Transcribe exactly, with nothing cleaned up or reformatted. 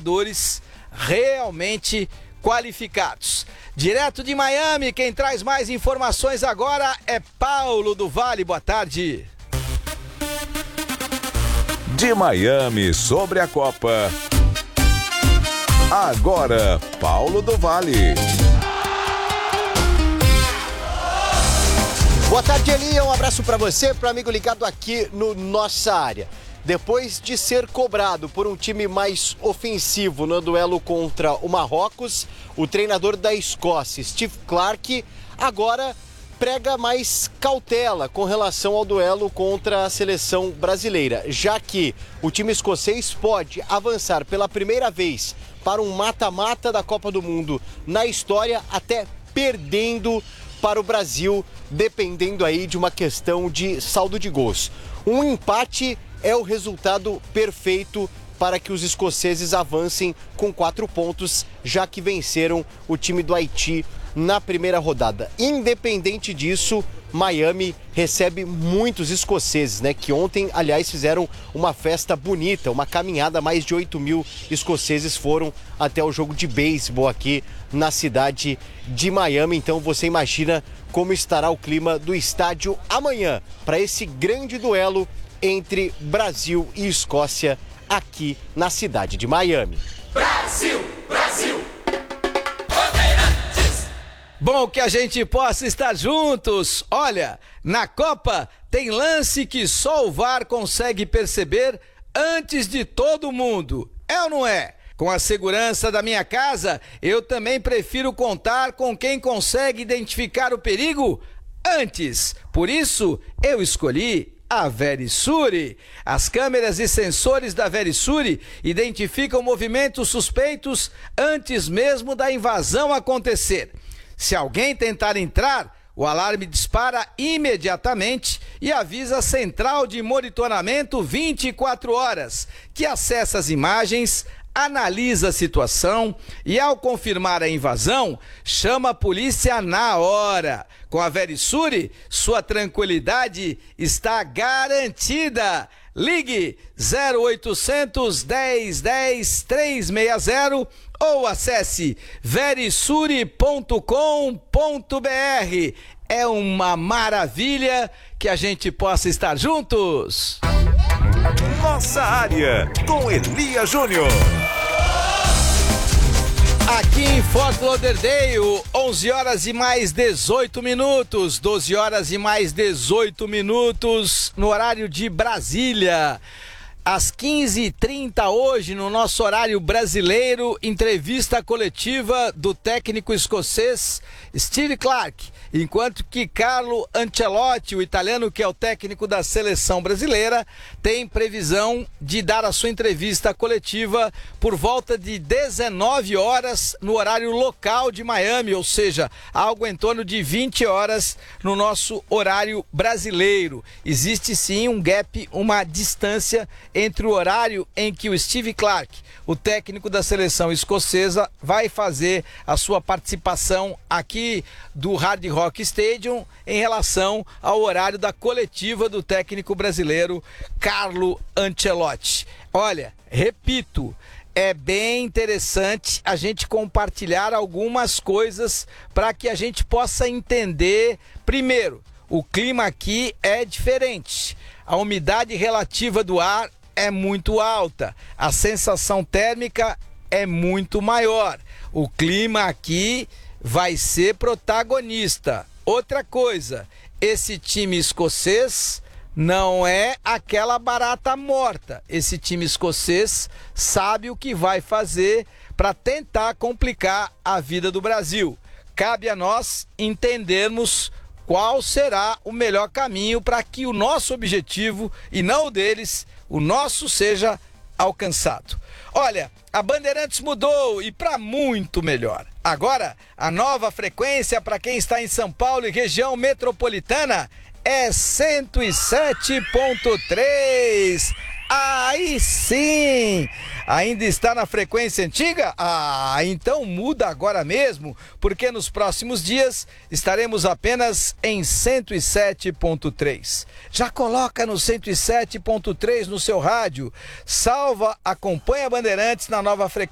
jogadores realmente qualificados. Direto de Miami, quem traz mais informações agora é Paulo do Vale. Boa tarde. De Miami sobre a Copa. Agora, Paulo do Vale. Boa tarde, Eli. Um abraço para você, para o amigo ligado aqui no Nossa Área. Depois de ser cobrado por um time mais ofensivo no duelo contra o Marrocos, o treinador da Escócia, Steve Clarke, agora prega mais cautela com relação ao duelo contra a seleção brasileira, já que o time escocês pode avançar pela primeira vez para um mata-mata da Copa do Mundo na história, até perdendo para o Brasil, dependendo aí de uma questão de saldo de gols. Um empate é o resultado perfeito para que os escoceses avancem com quatro pontos, já que venceram o time do Haiti na primeira rodada. Independente disso, Miami recebe muitos escoceses, né? Que ontem, aliás, fizeram uma festa bonita, uma caminhada. Mais de oito mil escoceses foram até o jogo de beisebol aqui na cidade de Miami. Então você imagina como estará o clima do estádio amanhã para esse grande duelo entre Brasil e Escócia aqui na cidade de Miami. Brasil, Brasil! Bom que a gente possa estar juntos. Olha, na Copa tem lance que só o V A R consegue perceber antes de todo mundo. É ou não é? Com a segurança da minha casa, eu também prefiro contar com quem consegue identificar o perigo antes. Por isso, eu escolhi a Verisure. As câmeras e sensores da Verisure identificam movimentos suspeitos antes mesmo da invasão acontecer. Se alguém tentar entrar, o alarme dispara imediatamente e avisa a central de monitoramento vinte e quatro horas, que acessa as imagens, analisa a situação e, ao confirmar a invasão, chama a polícia na hora. Com a Verisure, sua tranquilidade está garantida. Ligue zero oitocentos, dez, dez, trezentos e sessenta ou acesse verisure ponto com ponto br. É uma maravilha que a gente possa estar juntos. Nossa Área, com Elia Júnior. Aqui em Fort Lauderdale, onze horas e mais dezoito minutos, doze horas e mais dezoito minutos no horário de Brasília. Às quinze e trinta hoje, no nosso horário brasileiro, entrevista coletiva do técnico escocês Steve Clarke, enquanto que Carlo Ancelotti, o italiano que é o técnico da seleção brasileira, tem previsão de dar a sua entrevista coletiva por volta de dezenove horas no horário local de Miami, ou seja, algo em torno de vinte horas no nosso horário brasileiro. Existe sim um gap, uma distância entre o horário em que o Steve Clarke, o técnico da seleção escocesa, vai fazer a sua participação aqui do Hard Rock Stadium em relação ao horário da coletiva do técnico brasileiro Carlo Ancelotti. Olha, repito, é bem interessante a gente compartilhar algumas coisas para que a gente possa entender. Primeiro, o clima aqui é diferente. A umidade relativa do ar é muito alta, a sensação térmica é muito maior. O clima aqui vai ser protagonista. Outra coisa, esse time escocês não é aquela barata morta. Esse time escocês sabe o que vai fazer para tentar complicar a vida do Brasil. Cabe a nós entendermos qual será o melhor caminho para que o nosso objetivo, e não o deles, o nosso seja alcançado. Olha, a Bandeirantes mudou e para muito melhor. Agora, a nova frequência para quem está em São Paulo e região metropolitana é cento e sete ponto três. Aí sim! Ainda está na frequência antiga? Ah, então muda agora mesmo, porque nos próximos dias estaremos apenas em cento e sete ponto três. Já coloca no cento e sete ponto três no seu rádio, salva, acompanha Bandeirantes na nova frequência.